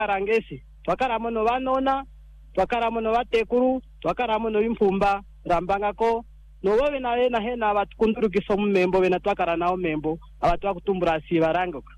rangesi twakara no vanona twakara no vatekuru twakara no impumba rambangako no wewe na yena hena vatukundurukiso mumembo vena twakara nao membo avatu vakutumbura si varangoka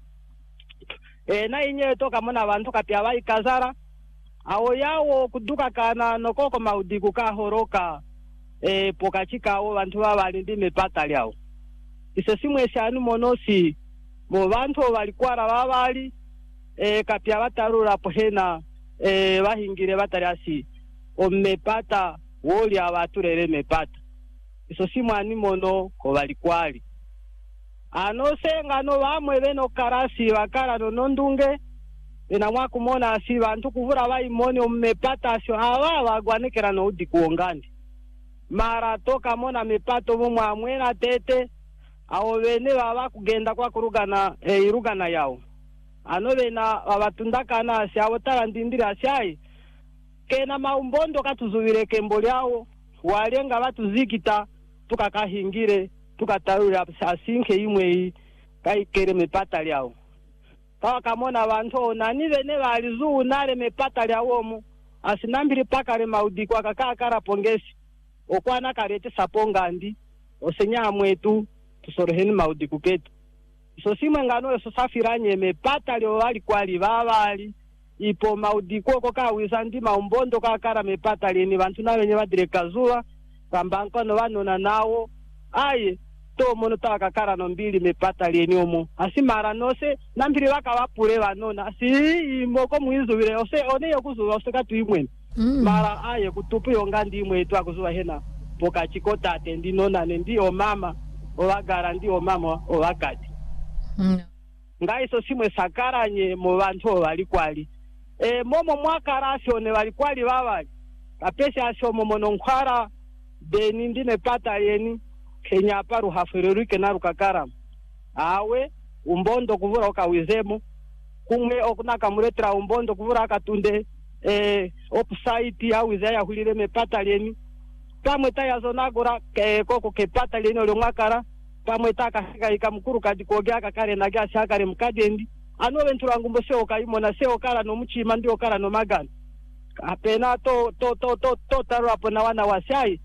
na inye toka mona vantu kapya vaikazara awo yawo kuduka kana nokoko maudiku kahoroka pokachikawo vantu vavali ndi mipata lyawo iso simwe shanu monosi mo vantu valikwara vavali kapya vatarura pohena vahingire vatariasi omepata woli avaturere mepata iso simwani mono ko valikwali anosenga no vamwe veno karasi vakara no ndunge ena mwakumona asi vantu kuvura vaimoni omepata sho ava vagwanekera no udikuongandi mara toka mona mepato mumwe amwena tete awo vene vava kugenda kwa kurugana irugana yawo ano vena vavatundakana asi awo tara ndindiri asi ai kena maumbondo katuzuvire kembo lyawo walenga vatuzikita tukakahingire tukatarura asinke imwe kaikere mepata lyawo kawa kamona vantu nani vene valizuu nale mepata lyawomo asinambiri pakale maudiko akakakara pongesi okwana karete sapongandi osenya mwetu tusoroheni maudiko ketu so simwe ngano so safiranye mepata lyo vali kwali vavali ipo maudiko ko kawisa ndi maumbondo kakara mepata leni vantu na venye vadireka zuwa pambanko no vanona nawo aye to mono takakara no mbili mepata leni omo asimara nose nambiri vakavapure vanona asi imoko muizuvire ose one yokuzuva oseka tuimwe mara aye kutupu yonga ndimwe tu akuzuva hena poka chikota atendi nona ndi omama ovagara ndi omama ovakati ngaiso simwe sakaranye mu vantu valikwali momo mwakarasho ne valikwali vavali kapese asho momo nonkwara beni ndine pata yeni Kenya paru hafereruke na rukakara awe umbondo kuvura okawizemo kumwe okunaka muretra umbondo kuvura akatunde opsite awiza yahulire mepata leni pamwe tayazonagura koko kepata leni olomwakara pamwe takahika ikamukuru kadi kogya akakare nagya shakare mukadendi ano ventura ngumbo seo kaimona seo kala no muchima ndio kala no magana apena to tarwa na wana wasai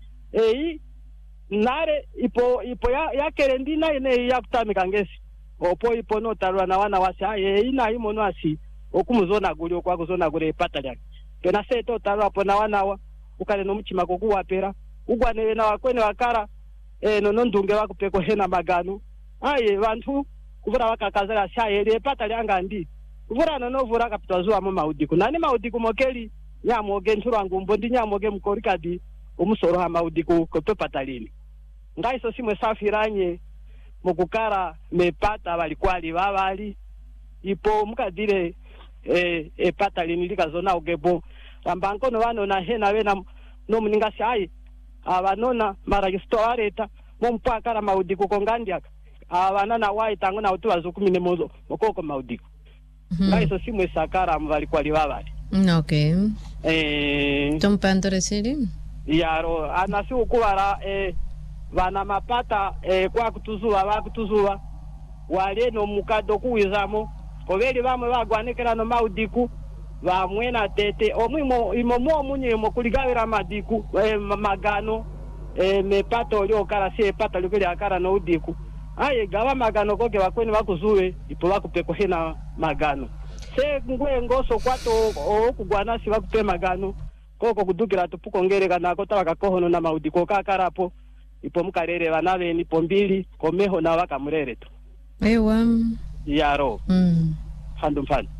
nare ipo ya kerendina ine ya kutamika ngesi opo ipo no tarwa na wana wasai ina imono asi okumuzona guli okwakuzona gule pata lyake pena se to tarwa na wana wa ukale no muchima kokuwapera ugwane na wakwene wakara no ndunge wakupeko hena magano aye vantu kuvura vakakazara shaele pata lyanga ndi kuvura no vura kapitwa zuwa mu maudiku nani maudiku mokeli nyamoge nturu ngumbo ndi nyamoge mkorikadi omusoro ha maudiku ko pata lini ngaiso simwe safiranye mukukara mepata valikwali vavali ipo mukadire pata lini likazona ugebo rambanko no vano na hena vena no muninga sai avanona mara kistoareta mompakara maudiku kongandiaka avana na waitango na utu vazukumine mozo mokoko maudiku ngaiso simwe sakara mvalikwali vavali okay tompandore siri yaro anasi ukuvara vana mapata kwa kutuzuva vakutuzuva wale no mukado kuwizamo oveli vamwe vagwanekera no maudiku vamwe na tete omwimo imomo munyemo kuligawira madiku magano mepato lyo kala si pata likuli akara no udiku aye gava magano koke vakweni vakuzuwe ipo vakupeko hena magano se ngwe ngoso kwato okugwana si vakupe magano koko kudukira tupuko ngereka nako tavakakohono na maudiko kakarapo ipo mukarere vana veni pombili komeho na vakamurere tu ewa yaro handu mfano